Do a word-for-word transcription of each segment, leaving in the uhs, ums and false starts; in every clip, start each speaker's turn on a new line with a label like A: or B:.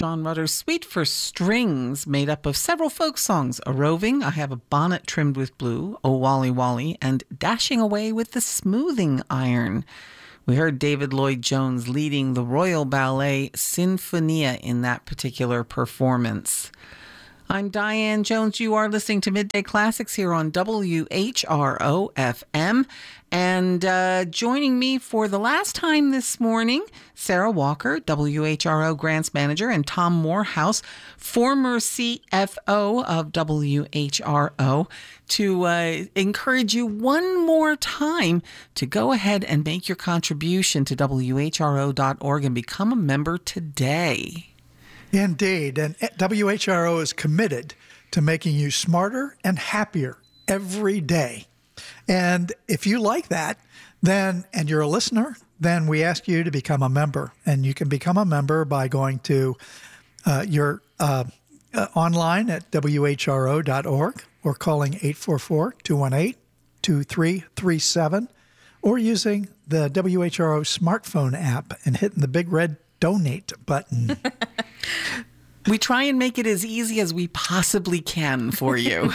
A: Sean Rutter's Suite for Strings, made up of several folk songs: A Roving, I Have a Bonnet Trimmed with Blue, Oh Wally Wally, and Dashing Away with the Smoothing Iron. We heard David Lloyd Jones leading the Royal Ballet Sinfonia in that particular performance. I'm Diane Jones. You are listening to Midday Classics here on W H R O F M. And uh, joining me for the last time this morning, Sarah Walker, W H R O Grants Manager, and Tom Morehouse, former C F O of W H R O, to uh, encourage you one more time to go ahead and make your contribution to W H R O dot org and become a member today.
B: Indeed, and W H R O is committed to making you smarter and happier every day. And if you like that, then, and you're a listener, then we ask you to become a member. And you can become a member by going to uh, your uh, uh, online at W H R O dot org or calling eight four four, two one eight, two three three seven or using the W H R O smartphone app and hitting the big red donate button.
A: We try and make it as easy as we possibly can for you.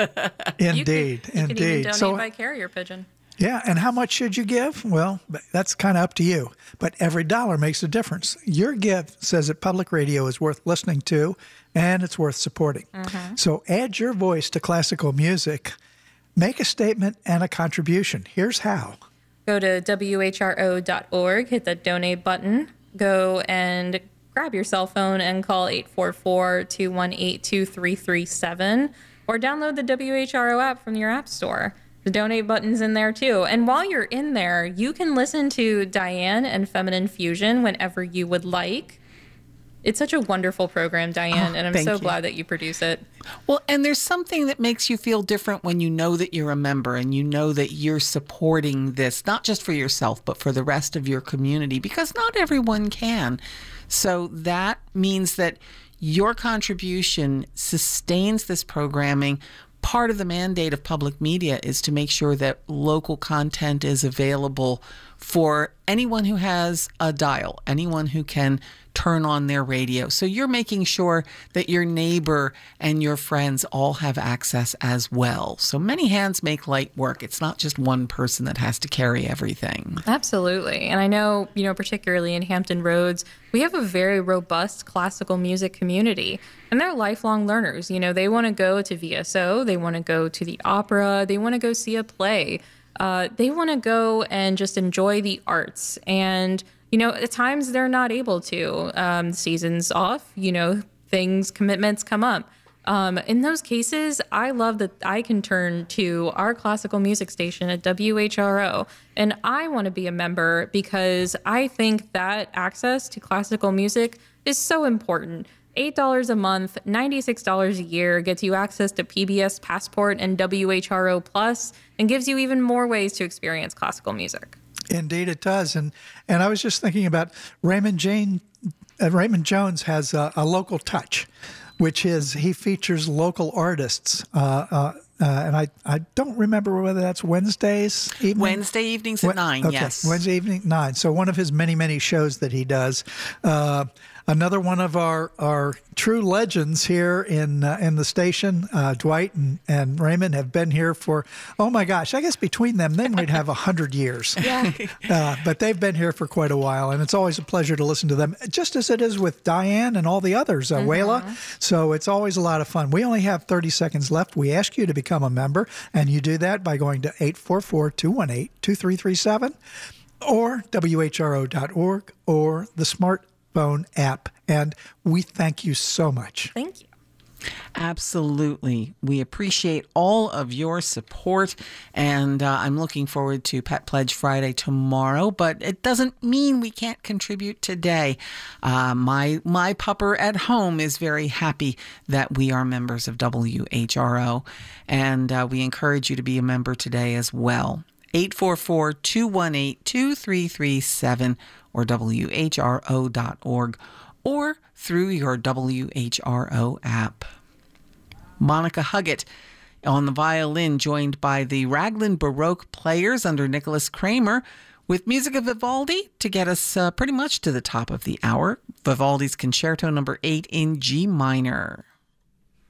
B: Indeed,
C: you could, you
B: indeed.
C: Could even donate
B: so,
C: by carrier pigeon.
B: Yeah, and how much should you give? Well, that's kind of up to you. But every dollar makes a difference. Your gift says that public radio is worth listening to, and it's worth supporting. Mm-hmm. So add your voice to classical music. Make a statement and a contribution. Here's how.
C: Go to W H R O dot org, hit the donate button, go and grab your cell phone and call eight four four, two one eight, two three three seven or download the W H R O app from your app store. The donate button's in there too. And while you're in there, you can listen to Diane and Feminine Fusion whenever you would like. It's such a wonderful program, Diane,
A: oh,
C: and I'm so you. glad that you produce it.
A: Well, and there's something that makes you feel different when you know that you're a member and you know that you're supporting this, not just for yourself, but for the rest of your community, because not everyone can. So that means that your contribution sustains this programming. Part of the mandate of public media is to make sure that local content is available for anyone who has a dial, anyone who can turn on their radio. So you're making sure that your neighbor and your friends all have access as well. So many hands make light work. It's not just one person that has to carry everything.
C: Absolutely. And I know, you know, particularly in Hampton Roads, we have a very robust classical music community. And they're lifelong learners. You know, they want to go to V S O, they want to go to the opera, they want to go see a play. Uh, they want to go and just enjoy the arts. And, you know, at times they're not able to. Um, seasons off, you know, things, commitments come up. Um, in those cases, I love that I can turn to our classical music station at W H R O, and I want to be a member because I think that access to classical music is so important. eight dollars a month, ninety-six dollars a year gets you access to P B S Passport and W H R O Plus, and gives you even more ways to experience classical music.
B: Indeed, it does. And and I was just thinking about Raymond Jane. Uh, Raymond Jones has a, a local touch, which is he features local artists. Uh, uh, uh, and I, I don't remember whether that's Wednesdays evening.
A: Wednesday evenings at nine,
B: okay.
A: yes.
B: Wednesday evening, nine. So one of his many, many shows that he does. Uh, Another one of our, our true legends here in uh, in the station, uh, Dwight and, and Raymond, have been here for, oh my gosh, I guess between them, then we'd have one hundred years.
C: Yeah.
B: Uh, but they've been here for quite a while, and it's always a pleasure to listen to them, just as it is with Diane and all the others, uh, mm-hmm. Wayla. So it's always a lot of fun. We only have thirty seconds left. We ask you to become a member, and you do that by going to eight four four, two one eight, two three three seven or W H R O dot org or the Smart Phone app, and we thank you so much.
C: Thank you.
A: Absolutely. We appreciate all of your support, and uh, I'm looking forward to Pet Pledge Friday tomorrow, but it doesn't mean we can't contribute today. Uh, my my pupper at home is very happy that we are members of W H R O, and uh, we encourage you to be a member today as well. eight four four, two one eight, two three three seven or W H R O dot org or through your W H R O app. Monica Huggett on the violin, joined by the Raglan Baroque players under Nicholas Kramer, with music of Vivaldi to get us uh, pretty much to the top of the hour. Vivaldi's Concerto number eight in G minor.